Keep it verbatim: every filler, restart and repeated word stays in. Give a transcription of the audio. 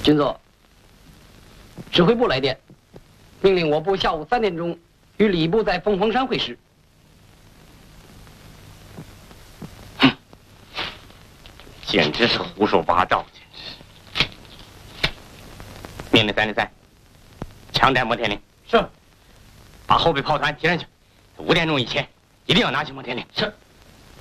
军座，指挥部来电，命令我部下午三点钟与礼部在凤凰山会师。 哼，简直是胡说八道！简直。命令三零三，强带摩天岭。 是。 把后备炮团提上去，五点钟以前一定要拿起摩天岭。 是。